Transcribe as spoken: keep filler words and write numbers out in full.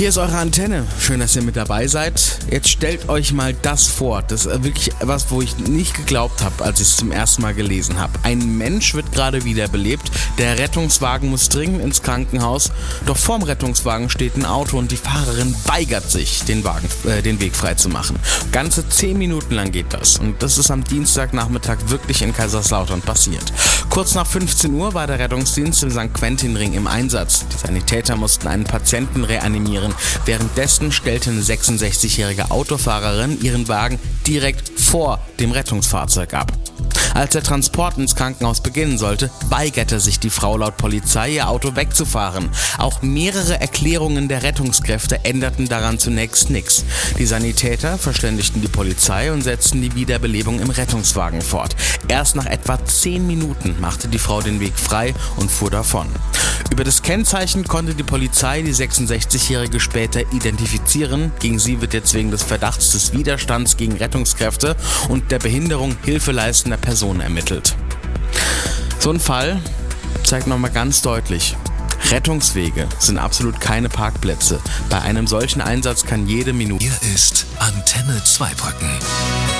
Hier ist eure Antenne. Schön, dass ihr mit dabei seid. Jetzt stellt euch mal das vor. Das ist wirklich etwas, wo ich nicht geglaubt habe, als ich es zum ersten Mal gelesen habe. Ein Mensch wird gerade wiederbelebt. Der Rettungswagen muss dringend ins Krankenhaus. Doch vorm Rettungswagen steht ein Auto und die Fahrerin weigert sich, den, Wagen, äh, den Weg frei zu machen. Ganze zehn Minuten lang geht das. Und das ist am Dienstagnachmittag wirklich in Kaiserslautern passiert. Kurz nach fünfzehn Uhr war der Rettungsdienst im Sankt Quentin-Ring im Einsatz. Die Sanitäter mussten einen Patienten reanimieren. Währenddessen stellte eine sechsundsechzigjährige Autofahrerin ihren Wagen direkt vor dem Rettungsfahrzeug ab. Als der Transport ins Krankenhaus beginnen sollte, weigerte sich die Frau laut Polizei, ihr Auto wegzufahren. Auch mehrere Erklärungen der Rettungskräfte änderten daran zunächst nichts. Die Sanitäter verständigten die Polizei und setzten die Wiederbelebung im Rettungswagen fort. Erst nach etwa zehn Minuten machte die Frau den Weg frei und fuhr davon. Über das Kennzeichen konnte die Polizei die sechsundsechzigjährige später identifizieren. Gegen sie wird jetzt wegen des Verdachts des Widerstands gegen Rettungskräfte und der Behinderung hilfeleistender Personen ermittelt. So ein Fall zeigt nochmal ganz deutlich: Rettungswege sind absolut keine Parkplätze. Bei einem solchen Einsatz kann jede Minute... Hier ist Antenne Zweibrücken.